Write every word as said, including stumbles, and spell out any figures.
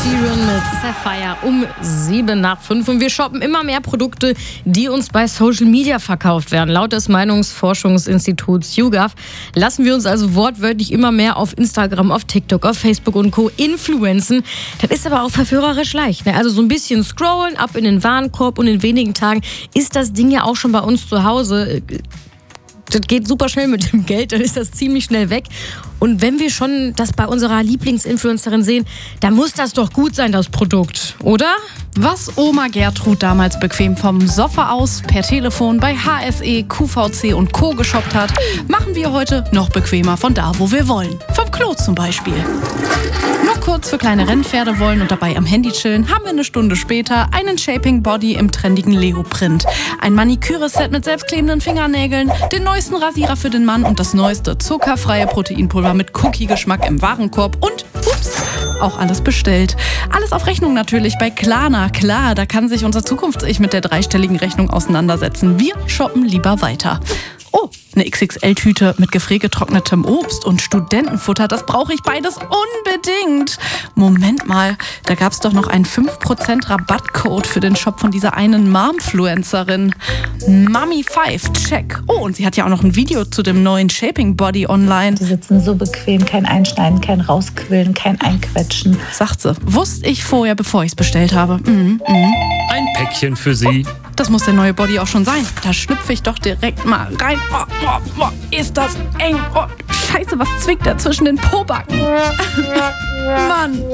Sheeran mit Sapphire um sieben nach fünf. Und wir shoppen immer mehr Produkte, die uns bei Social Media verkauft werden. Laut des Meinungsforschungsinstituts YouGov lassen wir uns also wortwörtlich immer mehr auf Instagram, auf TikTok, auf Facebook und Co. influenzen. Das ist aber auch verführerisch leicht. Ne? Also so ein bisschen scrollen, ab in den Warenkorb und in wenigen Tagen ist das Ding ja auch schon bei uns zu Hause. Das geht super schnell mit dem Geld, dann ist das ziemlich schnell weg. Und wenn wir schon das bei unserer Lieblingsinfluencerin sehen, dann muss das doch gut sein, das Produkt, oder? Was Oma Gertrud damals bequem vom Sofa aus per Telefon bei H S E, Q V C und Co. geshoppt hat, machen wir heute noch bequemer von da, wo wir wollen. Vom Klo zum Beispiel. Nur kurz für kleine Rennpferde wollen und dabei am Handy chillen, haben wir eine Stunde später einen Shaping Body im trendigen Leo-Print, ein Maniküre-Set mit selbstklebenden Fingernägeln, den neuesten Rasierer für den Mann und das neueste zuckerfreie Proteinpulver mit Cookie-Geschmack im Warenkorb und, ups, auch alles bestellt. Alles auf Rechnung natürlich bei Klarna. Klar, da kann sich unser Zukunfts-Ich mit der dreistelligen Rechnung auseinandersetzen. Wir shoppen lieber weiter. Oh, eine X X L-Tüte mit gefriergetrocknetem Obst und Studentenfutter, das brauche ich beides unbedingt. Moment mal, da gab es doch noch einen fünf Prozent Rabattcode für den Shop von dieser einen Momfluencerin. Mami fünf, check. Oh, und sie hat ja auch noch ein Video zu dem neuen Shaping Body online. Die sitzen so bequem, kein Einschneiden, kein Rausquillen, kein Einquetschen. Sagt sie. Wusste ich vorher, bevor ich es bestellt habe. Mhm, mhm. Ein Päckchen für Sie. Oh, das muss der neue Body auch schon sein. Da schlüpfe ich doch direkt mal rein. Oh, oh, oh, ist das eng. Oh, scheiße, was zwickt da zwischen den Pobacken? Mann.